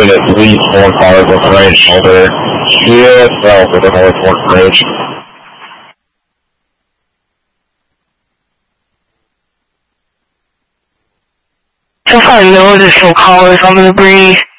moving at least 4 cars on the right shoulder, just south of the North Fork Bridge. So far, no additional callers on the debris.